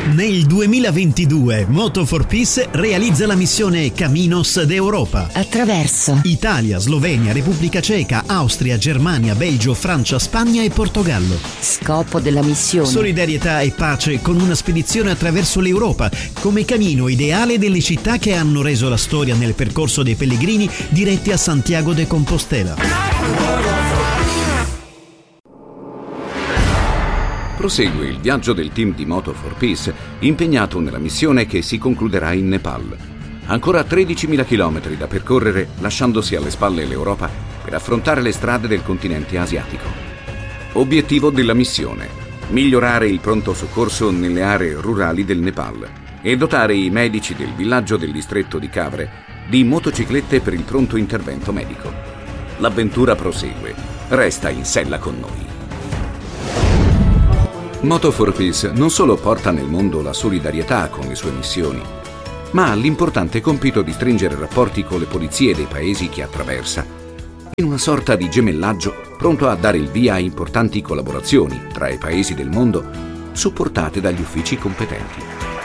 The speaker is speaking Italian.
Nel 2022 Moto4Peace realizza la missione Caminos d'Europa. Attraverso Italia, Slovenia, Repubblica Ceca, Austria, Germania, Belgio, Francia, Spagna e Portogallo. Scopo della missione: solidarietà e pace con una spedizione attraverso l'Europa, come cammino ideale delle città che hanno reso la storia nel percorso dei pellegrini diretti a Santiago de Compostela. Prosegue il viaggio del team di Moto4Peace impegnato nella missione che si concluderà in Nepal. Ancora 13.000 chilometri da percorrere, lasciandosi alle spalle l'Europa per affrontare le strade del continente asiatico. Obiettivo della missione: migliorare il pronto soccorso nelle aree rurali del Nepal e dotare i medici del villaggio del distretto di Cavre di motociclette per il pronto intervento medico. L'avventura prosegue. Resta in sella con noi. Moto4Peace non solo porta nel mondo la solidarietà con le sue missioni, ma ha l'importante compito di stringere rapporti con le polizie dei paesi che attraversa, in una sorta di gemellaggio pronto a dare il via a importanti collaborazioni tra i paesi del mondo, supportate dagli uffici competenti.